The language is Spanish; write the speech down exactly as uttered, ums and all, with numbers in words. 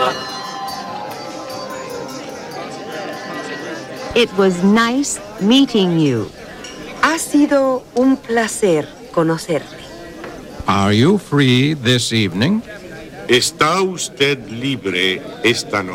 It was nice meeting you. Ha sido un placer conocerte. Are you free this evening? ¿Está usted libre esta noche?